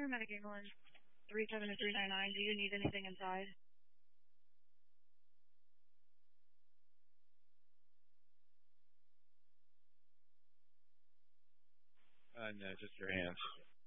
Paramedic ambulance 37399. Do you need anything inside? No, just your hands.